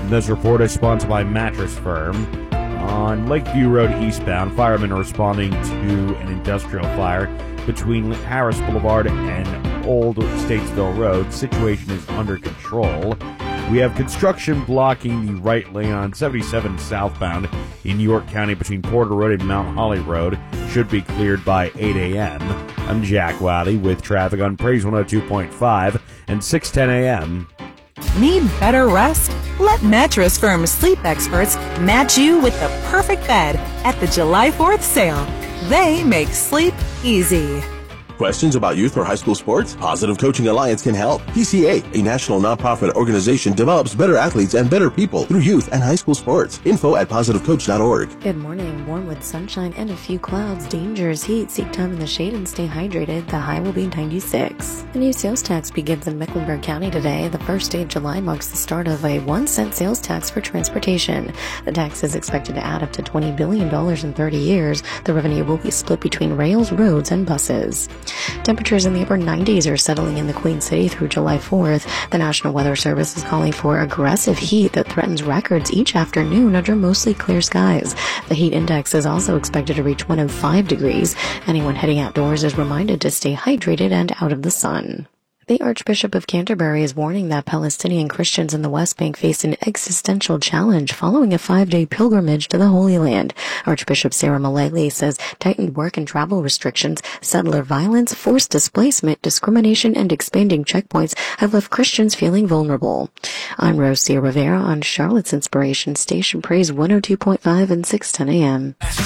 This report is sponsored by Mattress Firm. On Lakeview Road eastbound, firemen are responding to an industrial fire between Harris Boulevard and Old Statesville Road. Situation is under control. We have construction blocking the right lane on 77 southbound in York County between Porter Road and Mount Holly Road. Should be cleared by 8 a.m. I'm Jack Wiley with traffic on Praise 102.5 and 6:10 a.m. Need better rest? Let Mattress Firm sleep experts match you with the perfect bed at the July 4th sale. They make sleep easy. Questions about youth or high school sports? Positive Coaching Alliance can help. PCA, a national nonprofit organization, develops better athletes and better people through youth and high school sports. Info at positivecoach.org. Good morning. Warm with sunshine and a few clouds. Dangerous heat. Seek time in the shade and stay hydrated. The high will be 96. The new sales tax begins in Mecklenburg County today. The first day of July marks the start of a 1-cent sales tax for transportation. The tax is expected to add up to $20 billion in 30 years. The revenue will be split between rails, roads, and buses. Temperatures in the upper 90s are settling in the Queen City through July 4th. The National Weather Service is calling for aggressive heat that threatens records each afternoon under mostly clear skies. The heat index is also expected to reach 105 degrees. Anyone heading outdoors is reminded to stay hydrated and out of the sun. The Archbishop of Canterbury is warning that Palestinian Christians in the West Bank face an existential challenge following a 5-day pilgrimage to the Holy Land. Archbishop Sarah Malele says tightened work and travel restrictions, settler violence, forced displacement, discrimination, and expanding checkpoints have left Christians feeling vulnerable. I'm Rosia Rivera on Charlotte's Inspiration Station Praise 102.5 and 6:10 a.m.